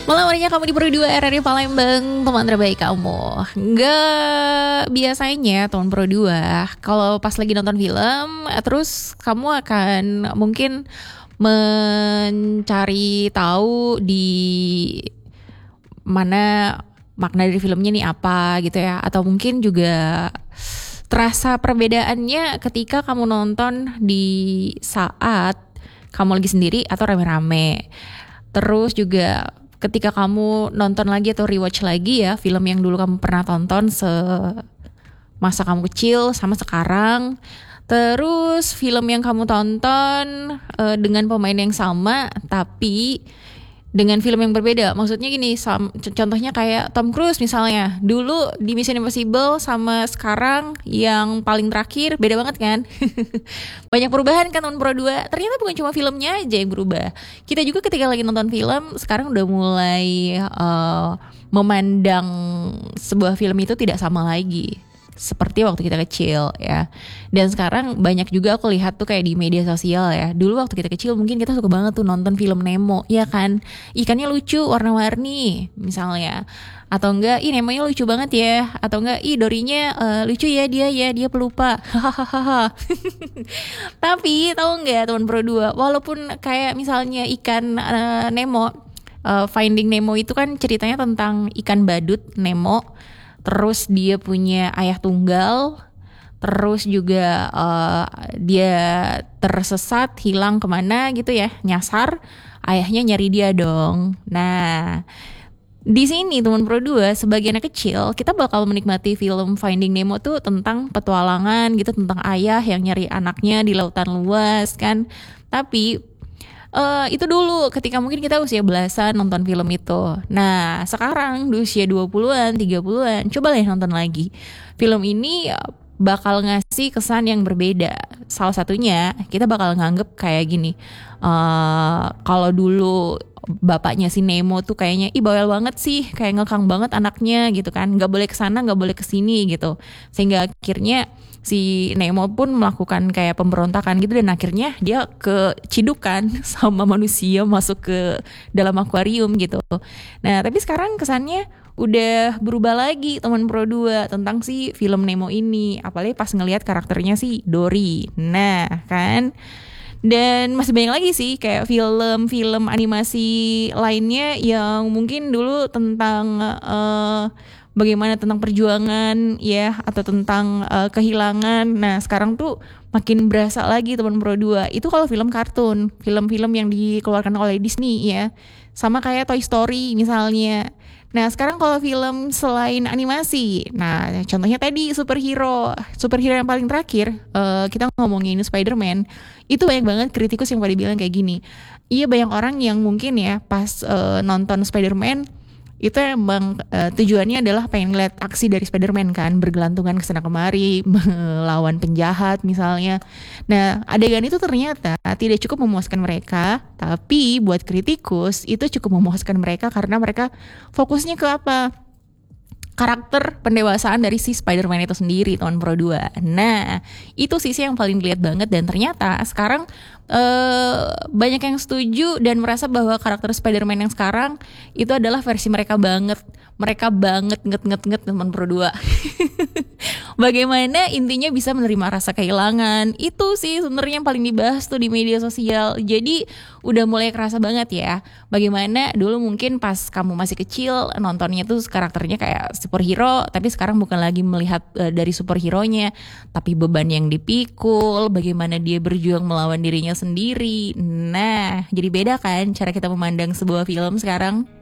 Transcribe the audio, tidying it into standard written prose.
Malam harinya kamu di Pro 2 RRI Palembang, teman terbaik kamu. Nggak biasanya teman Pro 2 kalau pas lagi nonton film, terus kamu akan mungkin mencari tahu di mana makna dari filmnya nih apa gitu ya. Atau mungkin juga terasa perbedaannya ketika kamu nonton di saat kamu lagi sendiri atau rame-rame. Terus juga ketika kamu nonton lagi atau rewatch lagi ya film yang dulu kamu pernah tonton semasa kamu kecil sama sekarang. Terus film yang kamu tonton dengan pemain yang sama tapi dengan film yang berbeda. Maksudnya gini, contohnya kayak Tom Cruise misalnya. Dulu di Mission Impossible sama sekarang yang paling terakhir beda banget kan. Banyak perubahan kan tahun Pro 2. Ternyata bukan cuma filmnya aja yang berubah. Kita juga ketika lagi nonton film sekarang udah mulai memandang sebuah film itu tidak sama lagi seperti waktu kita kecil ya. Dan sekarang banyak juga aku lihat tuh kayak di media sosial ya. Dulu waktu kita kecil mungkin kita suka banget tuh nonton film Nemo, ya kan? Ikannya lucu, warna-warni misalnya. Atau enggak, Nemonya lucu banget ya. Atau enggak, Dorinya lucu ya dia pelupa. Hahaha. Tapi tahu enggak teman Pro 2, walaupun kayak misalnya ikan Nemo, Finding Nemo itu kan ceritanya tentang ikan badut Nemo. Terus dia punya ayah tunggal, terus juga dia tersesat, hilang kemana gitu ya, nyasar, ayahnya nyari dia dong. Nah, di sini teman Pro 2 sebagai anak kecil, kita bakal menikmati film Finding Nemo tuh tentang petualangan gitu, tentang ayah yang nyari anaknya di lautan luas kan. Tapi itu dulu ketika mungkin kita usia belasan nonton film itu. Nah sekarang di usia 20-an, 30-an, coba lah nonton lagi. Film ini bakal ngasih kesan yang berbeda. Salah satunya kita bakal nganggep kayak gini, kalau dulu bapaknya si Nemo tuh kayaknya bawel banget sih, kayak ngekang banget anaknya gitu kan, gak boleh kesana gak boleh kesini gitu. Sehingga akhirnya si Nemo pun melakukan kayak pemberontakan gitu, dan akhirnya dia kecidukan sama manusia, masuk ke dalam akuarium gitu. Nah tapi sekarang kesannya udah berubah lagi teman Pro 2 tentang si film Nemo ini. Apalagi pas ngelihat karakternya si Dory. Nah kan, dan masih banyak lagi sih kayak film-film animasi lainnya yang mungkin dulu tentang bagaimana tentang perjuangan ya, atau tentang kehilangan. Nah sekarang tuh makin berasa lagi teman Pro 2. Itu kalau film kartun, film-film yang dikeluarkan oleh Disney ya, sama kayak Toy Story misalnya. Nah sekarang kalau film selain animasi, nah contohnya tadi superhero yang paling terakhir kita ngomongin Spider-Man. Itu banyak banget kritikus yang pada bilang kayak gini, iya banyak orang yang mungkin ya pas nonton Spider-Man itu emang tujuannya adalah pengen lihat aksi dari Spider-Man kan, bergelantungan kesana kemari melawan penjahat misalnya. Nah adegan itu ternyata tidak cukup memuaskan mereka, tapi buat kritikus itu cukup memuaskan mereka karena mereka fokusnya ke apa? Karakter pendewasaan dari si Spider-Man itu sendiri tahun Pro 2. Nah itu sisi yang paling dilihat banget, dan ternyata sekarang banyak yang setuju dan merasa bahwa karakter Spider-Man yang sekarang itu adalah versi mereka banget nget teman Pro 2. Bagaimana intinya bisa menerima rasa kehilangan, itu sih sebenarnya yang paling dibahas tuh di media sosial. Jadi udah mulai kerasa banget ya, bagaimana dulu mungkin pas kamu masih kecil nontonnya tuh karakternya kayak superhero, tapi sekarang bukan lagi melihat dari superhero-nya, tapi beban yang dipikul, bagaimana dia berjuang melawan dirinya sendiri. Nah jadi beda kan cara kita memandang sebuah film sekarang.